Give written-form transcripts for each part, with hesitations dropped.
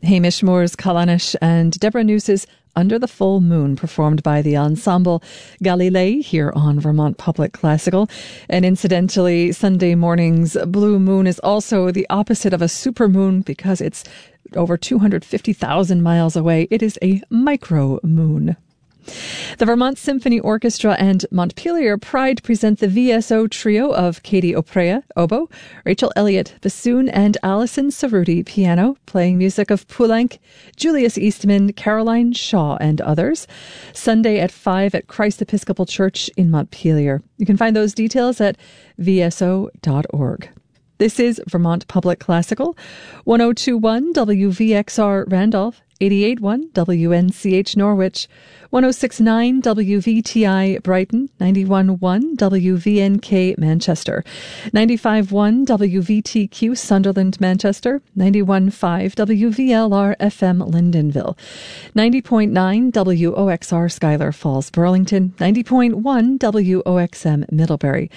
Hamish Moore's Callanish and Deborah Noose's Under the Full Moon, performed by the ensemble Galilei here on Vermont Public Classical. And incidentally, Sunday morning's blue moon is also the opposite of a supermoon because it's over 250,000 miles away. It is a micro moon. The Vermont Symphony Orchestra and Montpelier Pride present the VSO trio of Katie Oprea, oboe, Rachel Elliott, bassoon, and Alison Cerruti, piano, playing music of Poulenc, Julius Eastman, Caroline Shaw, and others. Sunday at 5 at Christ Episcopal Church in Montpelier. You can find those details at vso.org. This is Vermont Public Classical, 102.1 WVXR Randolph, 88.1 WNCH Norwich, 106.9 WVTI Brighton, 91.1 WVNK Manchester, 95.1 WVTQ Sunderland Manchester, 91.5 WVLR FM Lyndonville, 90.9 WOXR Schuyler Falls Burlington, 90.1 WOXM Middlebury,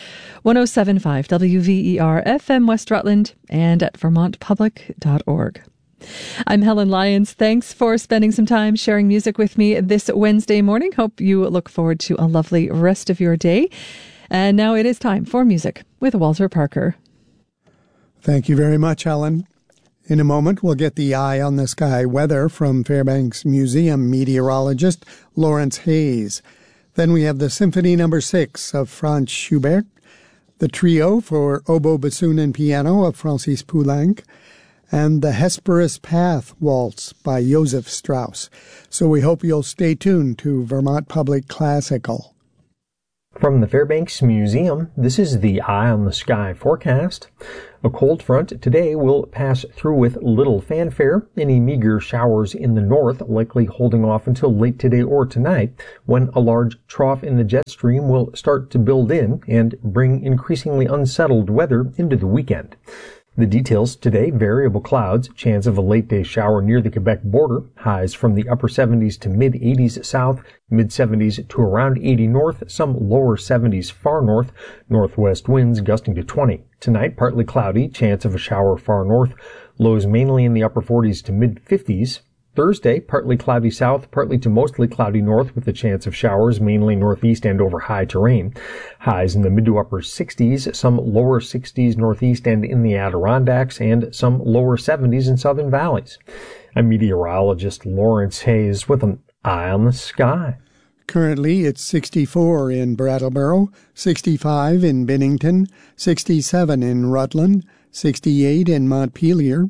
107.5 WVER FM West Rutland, and at vermontpublic.org. I'm Helen Lyons. Thanks for spending some time sharing music with me this Wednesday morning. Hope you look forward to a lovely rest of your day. And now it is time for music with Walter Parker. Thank you very much, Helen. In a moment, we'll get the eye on the sky weather from Fairbanks Museum meteorologist Lawrence Hayes. Then we have the Symphony No. 6 of Franz Schubert, the trio for oboe, bassoon, and piano of Francis Poulenc, and the Hesperus Path Waltz by Joseph Strauss. So we hope you'll stay tuned to Vermont Public Classical. From the Fairbanks Museum, this is the Eye on the Sky forecast. A cold front today will pass through with little fanfare. Any meager showers in the north likely holding off until late today or tonight, when a large trough in the jet stream will start to build in and bring increasingly unsettled weather into the weekend. The details today: variable clouds, chance of a late-day shower near the Quebec border, highs from the upper 70s to mid-80s south, mid-70s to around 80 north, some lower 70s far north, northwest winds gusting to 20. Tonight, partly cloudy, chance of a shower far north, lows mainly in the upper 40s to mid-50s. Thursday, partly cloudy south, partly to mostly cloudy north with a chance of showers, mainly northeast and over high terrain. Highs in the mid to upper 60s, some lower 60s northeast and in the Adirondacks, and some lower 70s in southern valleys. I'm meteorologist Lawrence Hayes with an eye on the sky. Currently, it's 64 in Brattleboro, 65 in Bennington, 67 in Rutland, 68 in Montpelier,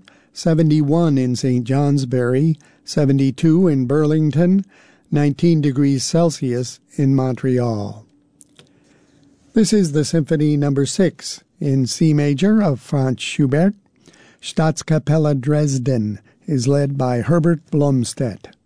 71 in St. Johnsbury, 72 in Burlington, 19 degrees Celsius in Montreal. This is the Symphony No. 6 in C major of Franz Schubert. Staatskapelle Dresden is led by Herbert Blomstedt.